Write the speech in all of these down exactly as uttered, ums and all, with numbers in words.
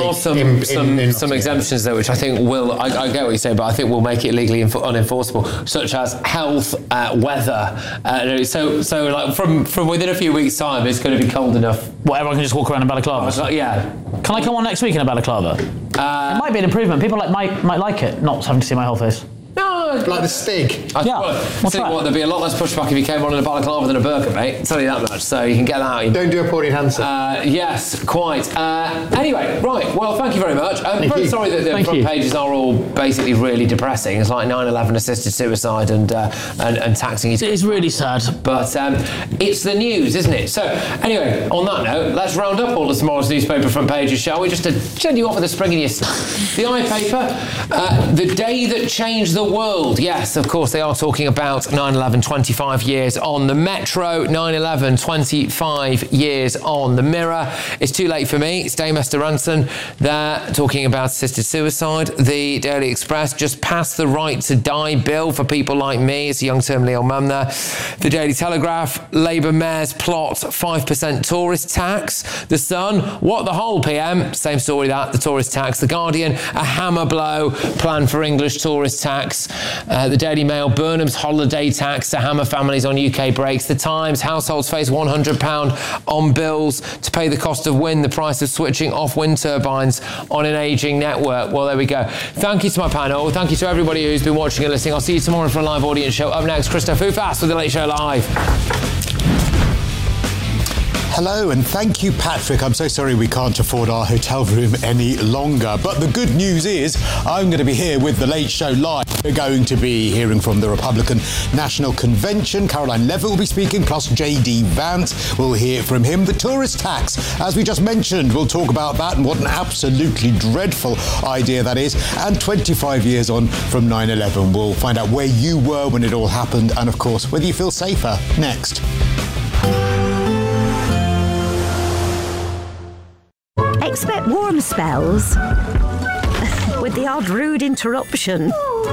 are some in, some, in, in some exemptions though, which I think will. I, I get what you're saying, but I think will make it legally inf- unenforceable, such as health, uh, weather. Uh, so so like from from within a few weeks' time, it's going to be cold enough. What, everyone can just walk around in balaclavas? Like, yeah. Can I come on next week in a balaclava? Uh, it might be an improvement. People like might might like it, not having to see my whole face. No, like the Stig. I yeah, well, we'll think try what, there'd be a lot less pushback if you came on in a balaclava than a burqa, mate. I'll tell you that much. So you can get that out. Don't do a Pauline Hanson. Uh, yes, quite. Uh, anyway, right. Well, thank you very much. I'm thank very you. sorry that the thank front you. pages are all basically really depressing. It's like nine eleven assisted suicide and uh, and, and taxing you. It's really sad. But um, it's the news, isn't it? So anyway, on that note, let's round up all of tomorrow's newspaper front pages, shall we? Just to send you off with a spring in your step. The I paper, uh, the day that changed the world. Yes, of course. They are talking about nine eleven, twenty-five years on. The Metro, nine eleven, twenty-five years on. The Mirror, it's too late for me. It's Dame Esther Ranson. They're talking about assisted suicide. The Daily Express, just passed the right to die bill for people like me. It's a young terminally ill mum there. The Daily Telegraph, Labour mayors plot five percent tourist tax. The Sun, what the whole P M, same story that, the tourist tax. The Guardian, a hammer blow plan for English tourist tax. Uh, the Daily Mail, Burnham's holiday tax to hammer families on U K breaks. The Times, households face one hundred pounds on bills to pay the cost of wind, the price of switching off wind turbines on an ageing network. Well, there we go. Thank you to my panel. Thank you to everybody who's been watching and listening. I'll see you tomorrow for a live audience show. Up next, Christoph Ufas with The Late Show Live. Hello and thank you, Patrick. I'm so sorry we can't afford our hotel room any longer. But the good news is I'm going to be here with The Late Show Live. We're going to be hearing from the Republican National Convention. Caroline Levitt will be speaking, plus J D Vance. We'll hear from him. The tourist tax, as we just mentioned, we'll talk about that and what an absolutely dreadful idea that is. And twenty-five years on from nine eleven. We'll find out where you were when it all happened and, of course, whether you feel safer. Next. Expect warm spells with the odd rude interruption.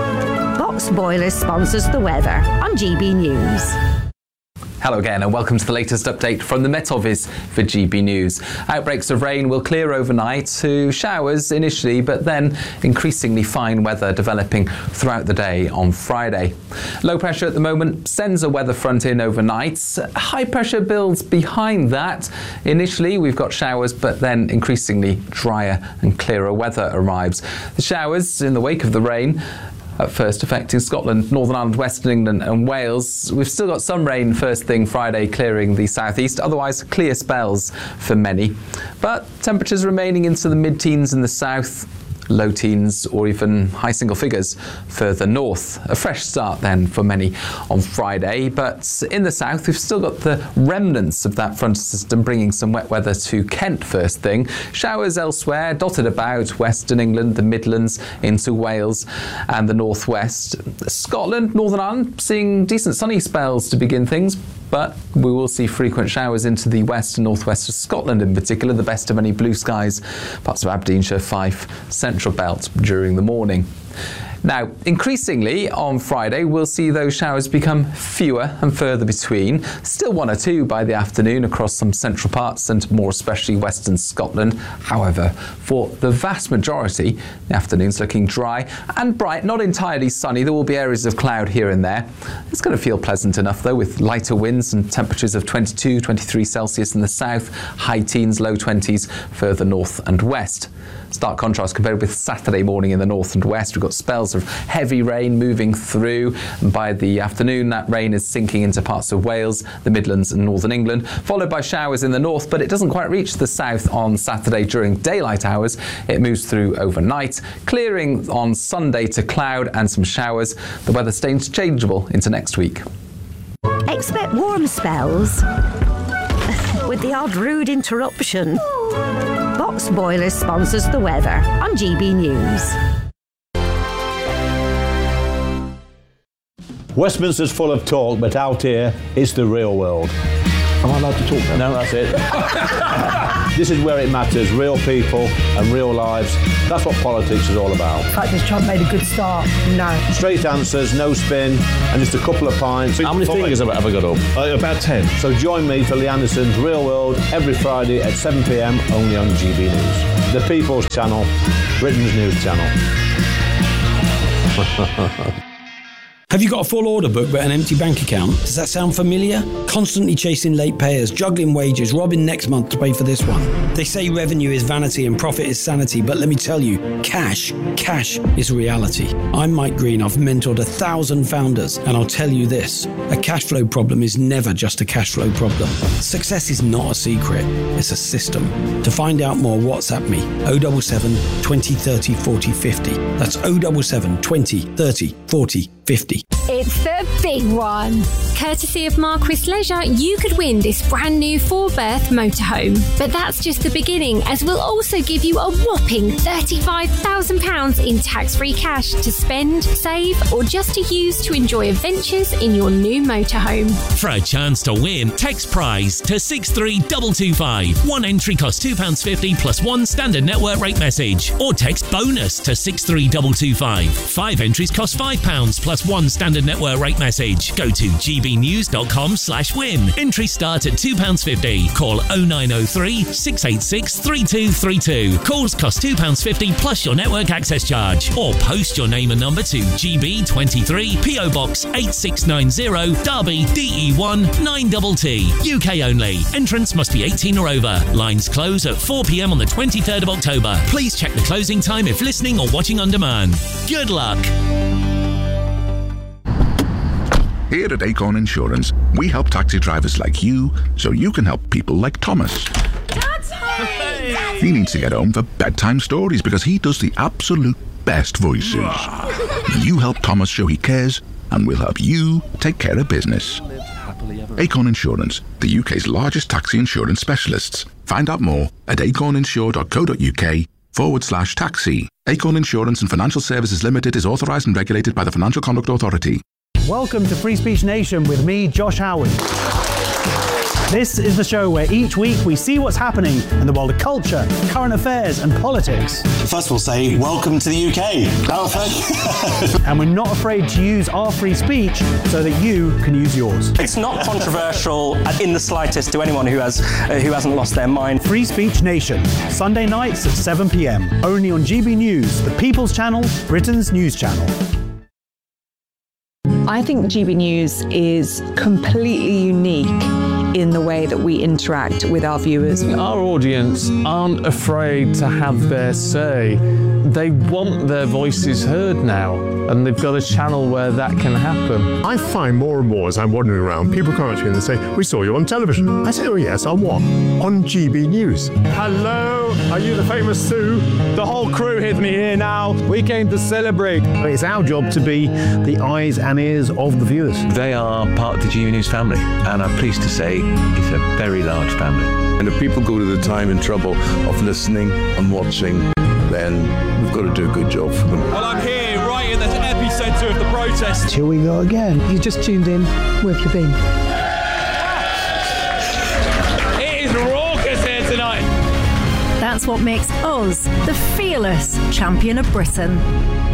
Box Boilers sponsors the weather on G B News. Hello again and welcome to the latest update from the Met Office for G B News. Outbreaks of rain will clear overnight to showers initially, but then increasingly fine weather developing throughout the day on Friday. Low pressure at the moment sends a weather front in overnight. High pressure builds behind that. Initially we've got showers, but then increasingly drier and clearer weather arrives. The showers in the wake of the rain at first affecting Scotland, Northern Ireland, Western England and Wales. We've still got some rain first thing Friday clearing the southeast, otherwise clear spells for many. But temperatures remaining into the mid-teens in the south, low teens or even high single figures further north. A fresh start then for many on Friday, but in the south we've still got the remnants of that frontal system bringing some wet weather to Kent first thing. Showers elsewhere dotted about Western England, the Midlands into Wales and the northwest. Scotland, Northern Ireland seeing decent sunny spells to begin things, but we will see frequent showers into the west and northwest of Scotland in particular, the best of any blue skies, parts of Aberdeenshire, Fife, Central Belt during the morning. Now, increasingly on Friday, we'll see those showers become fewer and further between. Still one or two by the afternoon across some central parts and more especially western Scotland. However, for the vast majority, the afternoon's looking dry and bright, not entirely sunny. There will be areas of cloud here and there. It's going to feel pleasant enough though, with lighter winds and temperatures of twenty-two, twenty-three Celsius in the south, high teens, low twenties further north and west. Stark contrast compared with Saturday morning in the north and west. We've got spells of heavy rain moving through, and by the afternoon that rain is sinking into parts of Wales, the Midlands and northern England, followed by showers in the north, but it doesn't quite reach the south on Saturday during daylight hours. It moves through overnight, clearing on Sunday to cloud and some showers. The weather stays changeable into next week. Expect warm spells with the odd rude interruption. Box Boilers sponsors the weather on G B News. Westminster's full of talk, but out here, it's the real world. Am I allowed to talk now? No, that's it. This is where it matters, real people and real lives. That's what politics is all about. In fact, has Trump made a good start? No. Straight answers, no spin, and just a couple of pints. How many fingers have I got up? Uh, about ten. So join me for Lee Anderson's Real World every Friday at seven p m only on G B News. The People's Channel, Britain's news channel. Have you got a full order book but an empty bank account? Does that sound familiar? Constantly chasing late payers, juggling wages, robbing next month to pay for this one. They say revenue is vanity and profit is sanity, but let me tell you, cash, cash is reality. I'm Mike Green, I've mentored a thousand founders, and I'll tell you this, a cash flow problem is never just a cash flow problem. Success is not a secret, it's a system. To find out more, WhatsApp me, oh seven seven, twenty, thirty, forty, fifty. That's oh seven seven, twenty, thirty, forty, fifty. It's the big one. Courtesy of Marquis Leisure, you could win this brand new four-berth motorhome. But that's just the beginning, as we'll also give you a whopping thirty-five thousand pounds in tax-free cash to spend, save, or just to use to enjoy adventures in your new motorhome. For a chance to win, text prize to six three two two five. One entry costs two pounds fifty plus one standard network rate message. Or text bonus to six three two two five. Five entries cost five pounds plus one standard network rate message. Go to gbnews.com slash win. Entries start at two pounds fifty. Call oh nine oh three, six eight six, three two three two. Calls cost two pounds fifty plus your network access charge. Or post your name and number to G B twenty-three, P O Box eight six nine zero, Derby, D E one nine T T. U K only. Entrance must be eighteen or over. Lines close at four p m on the twenty-third of October. Please check the closing time if listening or watching on demand. Good luck. Here at Acorn Insurance, we help taxi drivers like you so you can help people like Thomas. Daddy! He needs to get home for bedtime stories because he does the absolute best voices. You help Thomas show he cares, and we'll help you take care of business. Acorn Insurance, the U K's largest taxi insurance specialists. Find out more at acorninsure.co.uk forward slash taxi. Acorn Insurance and Financial Services Limited is authorised and regulated by the Financial Conduct Authority. Welcome to Free Speech Nation with me, Josh Howard. This is the show where each week we see what's happening in the world of culture, current affairs and politics. First we'll say, welcome to the U K. And we're not afraid to use our free speech so that you can use yours. It's not controversial in the slightest to anyone who has uh, who hasn't lost their mind. Free Speech Nation, Sunday nights at seven p m, only on G B News, the People's Channel, Britain's news channel. I think G B News is completely unique in the way that we interact with our viewers. Our audience aren't afraid to have their say. They want their voices heard now, and they've got a channel where that can happen. I find more and more as I'm wandering around, people come up to me and they say, we saw you on television. I say, oh yes, on what? On G B News. Hello, are you the famous Sue? The whole crew with me here now. We came to celebrate. It's our job to be the eyes and ears of the viewers. They are part of the G B News family, and I'm pleased to say it's a very large family. And if people go to the time and trouble of listening and watching, then we've got to do a good job for them. Well, I'm here right in the epicentre of the protest. Here we go again. You just tuned in. Where have you been? It is raucous here tonight. That's what makes us the fearless champion of Britain.